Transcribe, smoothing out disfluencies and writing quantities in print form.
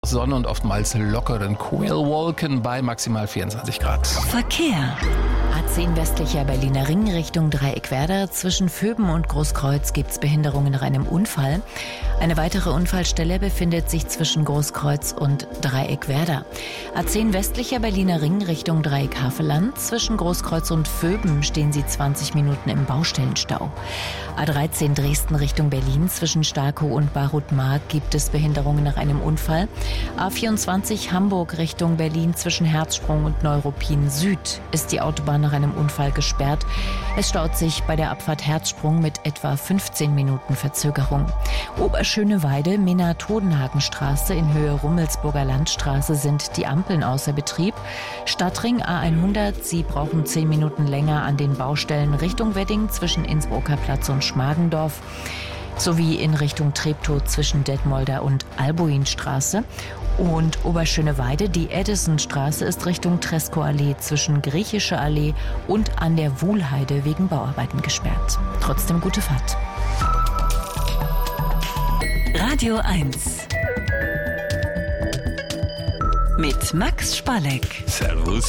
Sonne und oftmals lockeren Quellwolken bei maximal 24 Grad. Verkehr. A10 westlicher Berliner Ring Richtung Dreieckwerder. Zwischen Vöben und Großkreuz gibt es Behinderungen nach einem Unfall. Eine weitere Unfallstelle befindet sich zwischen Großkreuz und Dreieckwerder. A10 westlicher Berliner Ring Richtung Dreieck-Havelland. Zwischen Großkreuz und Vöben stehen Sie 20 Minuten im Baustellenstau. A13 Dresden Richtung Berlin. Zwischen Starkow und Barut-Mark gibt es Behinderungen nach einem Unfall. A24 Hamburg Richtung Berlin zwischen Herzsprung und Neuruppin Süd ist die Autobahn nach einem Unfall gesperrt. Es staut sich bei der Abfahrt Herzsprung mit etwa 15 Minuten Verzögerung. Oberschöneweide, Minna-Todenhagenstraße in Höhe Rummelsburger Landstraße sind die Ampeln außer Betrieb. Stadtring A100, Sie brauchen 10 Minuten länger an den Baustellen Richtung Wedding zwischen Innsbrucker Platz und Schmargendorf. Sowie in Richtung Treptow zwischen Detmolder und Albuinstraße. Und Oberschöneweide, die Edisonstraße ist Richtung Treskow-Allee zwischen Griechische Allee und an der Wuhlheide wegen Bauarbeiten gesperrt. Trotzdem gute Fahrt. Radio 1 mit Max Spalleck. Servus.